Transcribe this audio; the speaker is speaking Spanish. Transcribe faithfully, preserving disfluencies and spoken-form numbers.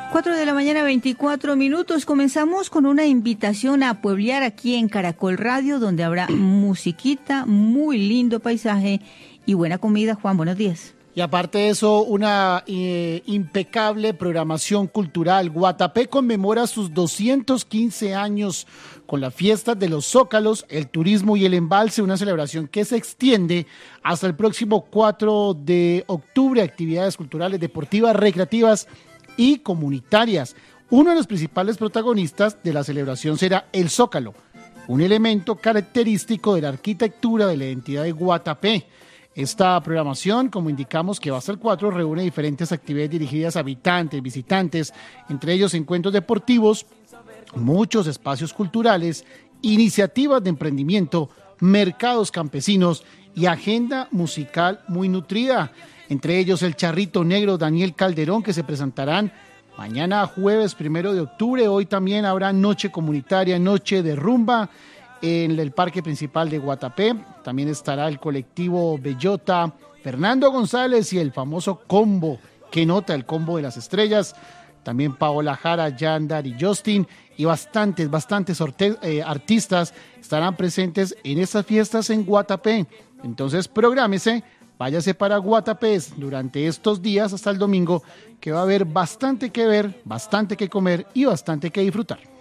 Cuatro de la mañana, veinticuatro minutos. Comenzamos con una invitación a pueblear aquí en Caracol Radio, donde habrá musiquita, muy lindo paisaje y buena comida. Juan, buenos días. Y aparte de eso, una eh, impecable programación cultural. Guatapé conmemora sus doscientos quince años con las fiestas de los Zócalos, el turismo y el embalse, una celebración que se extiende hasta el próximo cuatro de octubre. Actividades culturales, deportivas, recreativas y comunitarias. Uno de los principales protagonistas de la celebración será el Zócalo, un elemento característico de la arquitectura de la identidad de Guatapé. Esta programación, como indicamos que va hasta el cuatro, reúne diferentes actividades dirigidas a habitantes, visitantes, entre ellos encuentros deportivos, muchos espacios culturales, iniciativas de emprendimiento, mercados campesinos y agenda musical muy nutrida. Entre ellos el Charrito Negro Daniel Calderón, que se presentarán mañana jueves primero de octubre. Hoy también habrá noche comunitaria, noche de rumba en el parque principal de Guatapé. También estará el colectivo Bellota, Fernando González y el famoso combo, que nota el combo de las estrellas. También Paola Jara, Yandar y Justin y bastantes, bastantes orte- eh, artistas estarán presentes en estas fiestas en Guatapé. Entonces prográmese, váyase para Guatapé durante estos días hasta el domingo, que va a haber bastante que ver, bastante que comer y bastante que disfrutar.